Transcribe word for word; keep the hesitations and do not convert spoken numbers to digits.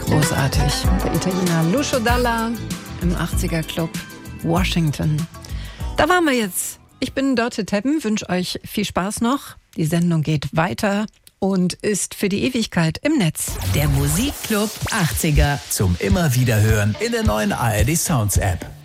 Großartig. Der Italiener Lucio Dalla im achtziger Club Washington. Da waren wir jetzt. Ich bin Dörte Teppen, wünsche euch viel Spaß noch. Die Sendung geht weiter und ist für die Ewigkeit im Netz. Der Musikclub achtziger. Zum immer wieder hören in der neuen A R D Sounds App.